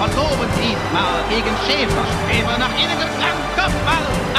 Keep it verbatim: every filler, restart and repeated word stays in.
verloren diesmal gegen Schäfer. Schäfer nach innen geflankt, Kopfball.